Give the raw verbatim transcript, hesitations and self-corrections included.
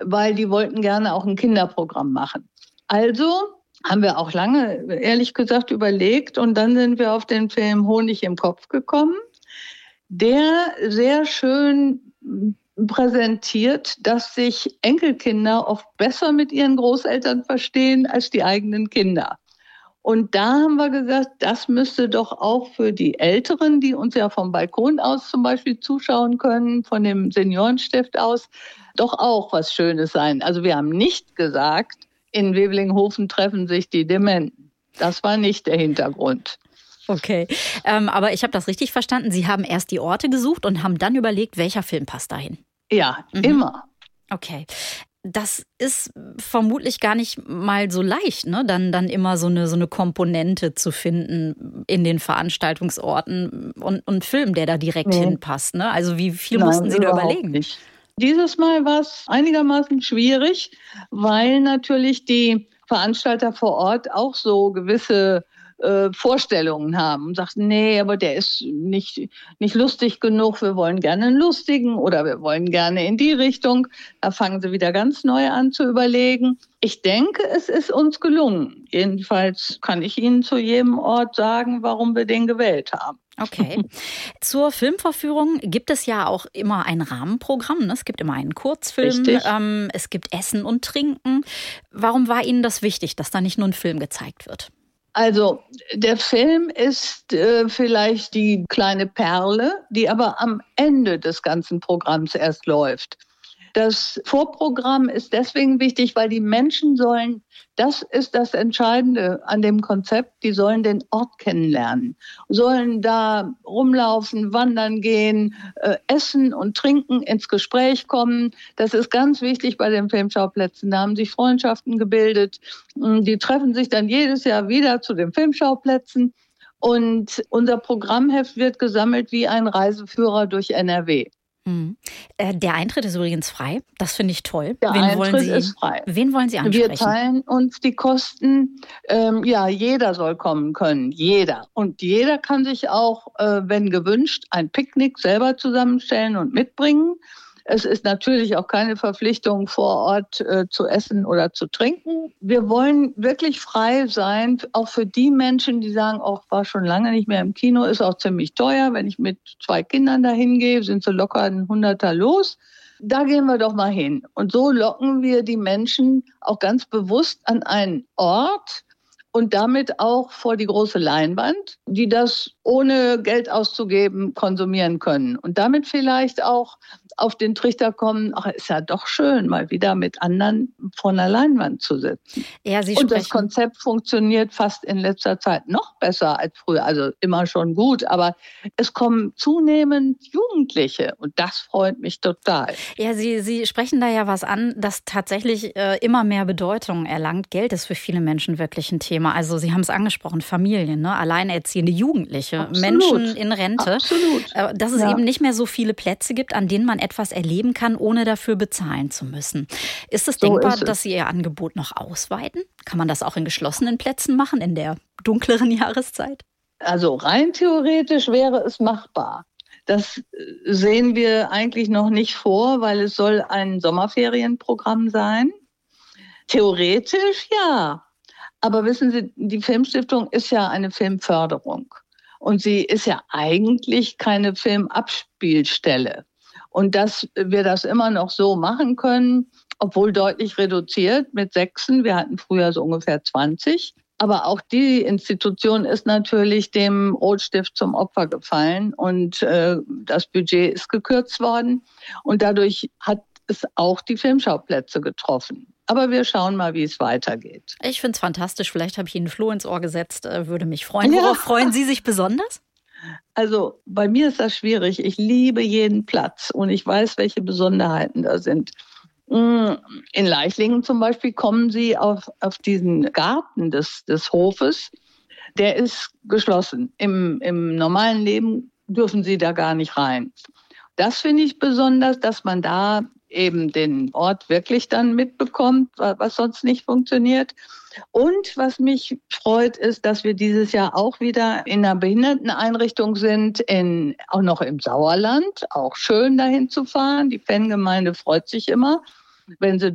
weil die wollten gerne auch ein Kinderprogramm machen. Also haben wir auch lange, ehrlich gesagt, überlegt und dann sind wir auf den Film Honig im Kopf gekommen, der sehr schön präsentiert, dass sich Enkelkinder oft besser mit ihren Großeltern verstehen als die eigenen Kinder. Und da haben wir gesagt, das müsste doch auch für die Älteren, die uns ja vom Balkon aus zum Beispiel zuschauen können, von dem Seniorenstift aus, doch auch was Schönes sein. Also wir haben nicht gesagt, in Wevelinghofen treffen sich die Dementen. Das war nicht der Hintergrund. Okay, ähm, aber ich habe das richtig verstanden. Sie haben erst die Orte gesucht und haben dann überlegt, welcher Film passt dahin. Ja, mhm. immer. Okay. Das ist vermutlich gar nicht mal so leicht, ne? Dann, dann immer so eine, so eine Komponente zu finden in den Veranstaltungsorten und, und Film, der da direkt nee. hinpasst. Ne? Also wie viel Nein, mussten Sie da überlegen? Nicht. Dieses Mal war es einigermaßen schwierig, weil natürlich die Veranstalter vor Ort auch so gewisse äh, Vorstellungen haben und sagten, nee, aber der ist nicht, nicht lustig genug, wir wollen gerne einen lustigen oder wir wollen gerne in die Richtung. Da fangen sie wieder ganz neu an zu überlegen. Ich denke, es ist uns gelungen. Jedenfalls kann ich Ihnen zu jedem Ort sagen, warum wir den gewählt haben. Okay. Zur Filmvorführung gibt es ja auch immer ein Rahmenprogramm. Es gibt immer einen Kurzfilm, ähm, es gibt Essen und Trinken. Warum war Ihnen das wichtig, dass da nicht nur ein Film gezeigt wird? Also der Film ist äh, vielleicht die kleine Perle, die aber am Ende des ganzen Programms erst läuft. Das Vorprogramm ist deswegen wichtig, weil die Menschen sollen, das ist das Entscheidende an dem Konzept, die sollen den Ort kennenlernen, sollen da rumlaufen, wandern gehen, äh, essen und trinken, ins Gespräch kommen. Das ist ganz wichtig bei den Filmschauplätzen. Da haben sich Freundschaften gebildet. Die treffen sich dann jedes Jahr wieder zu den Filmschauplätzen. Und unser Programmheft wird gesammelt wie ein Reiseführer durch N R W. Der Eintritt ist übrigens frei. Das finde ich toll. Der wen Eintritt wollen Sie, ist frei. Wen wollen Sie ansprechen? Wir teilen uns die Kosten. Ähm, ja, jeder soll kommen können. Jeder. Und jeder kann sich auch, äh, wenn gewünscht, ein Picknick selber zusammenstellen und mitbringen. Es ist natürlich auch keine Verpflichtung, vor Ort äh, zu essen oder zu trinken. Wir wollen wirklich frei sein, auch für die Menschen, die sagen, auch war schon lange nicht mehr im Kino, ist auch ziemlich teuer. Wenn ich mit zwei Kindern dahin gehe, sind so locker ein Hunderter los. Da gehen wir doch mal hin. Und so locken wir die Menschen auch ganz bewusst an einen Ort und damit auch vor die große Leinwand, die das ohne Geld auszugeben konsumieren können. Und damit vielleicht auch auf den Trichter kommen, ach, ist ja doch schön, mal wieder mit anderen vor einer Leinwand zu sitzen. Ja, Sie und sprechen. Das Konzept funktioniert fast in letzter Zeit noch besser als früher. Also immer schon gut, aber es kommen zunehmend Jugendliche und das freut mich total. Ja, Sie, Sie sprechen da ja was an, das tatsächlich äh, immer mehr Bedeutung erlangt. Geld ist für viele Menschen wirklich ein Thema. Also Sie haben es angesprochen, Familien, ne? Alleinerziehende Jugendliche, Absolut. Menschen in Rente. Absolut. Äh, dass es ja. eben nicht mehr so viele Plätze gibt, an denen man etwas erleben kann, ohne dafür bezahlen zu müssen. Ist es so denkbar, ist es. dass Sie Ihr Angebot noch ausweiten? Kann man das auch in geschlossenen Plätzen machen, in der dunkleren Jahreszeit? Also rein theoretisch wäre es machbar. Das sehen wir eigentlich noch nicht vor, weil es soll ein Sommerferienprogramm sein. Theoretisch ja. Aber wissen Sie, die Filmstiftung ist ja eine Filmförderung. Und sie ist ja eigentlich keine Filmabspielstelle. Und dass wir das immer noch so machen können, obwohl deutlich reduziert mit Sechsen. Wir hatten früher so ungefähr zwanzig. Aber auch die Institution ist natürlich dem Rotstift zum Opfer gefallen und äh, das Budget ist gekürzt worden. Und dadurch hat es auch die Filmschauplätze getroffen. Aber wir schauen mal, wie es weitergeht. Ich finde es fantastisch. Vielleicht habe ich Ihnen Floh ins Ohr gesetzt. Würde mich freuen. Ja. Worauf freuen Sie sich besonders? Also bei mir ist das schwierig. Ich liebe jeden Platz und ich weiß, welche Besonderheiten da sind. In Leichlingen zum Beispiel kommen Sie auf, auf diesen Garten des, des Hofes. Der ist geschlossen. Im, Im normalen Leben dürfen Sie da gar nicht rein. Das finde ich besonders, dass man da eben den Ort wirklich dann mitbekommt, was sonst nicht funktioniert. Und was mich freut, ist, dass wir dieses Jahr auch wieder in einer Behinderteneinrichtung sind, in, auch noch im Sauerland. Auch schön dahin zu fahren. Die Fangemeinde freut sich immer, wenn sie